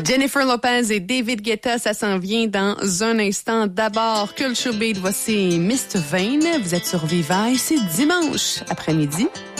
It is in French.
Jennifer Lopez et David Guetta, ça s'en vient dans un instant. D'abord, Culture Beat, voici Mr. Vane. Vous êtes sur Viva et c'est dimanche après-midi.